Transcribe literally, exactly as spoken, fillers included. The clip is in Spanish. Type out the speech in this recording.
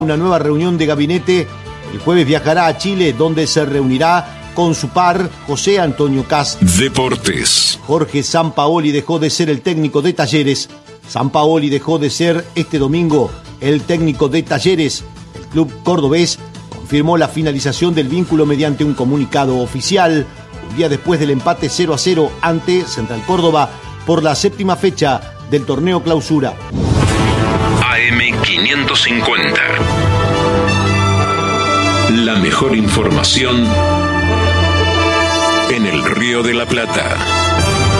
Una nueva reunión de gabinete. El jueves viajará a Chile, donde se reunirá con su par, José Antonio Kast. Deportes. Jorge Sampaoli dejó de ser el técnico de Talleres. Sampaoli dejó de ser este domingo el técnico de Talleres. El club cordobés confirmó la finalización del vínculo mediante un comunicado oficial, un día después del empate cero a cero ante Central Córdoba por la séptima fecha del torneo Clausura. A M quinientos cincuenta. La mejor información en el Río de la Plata.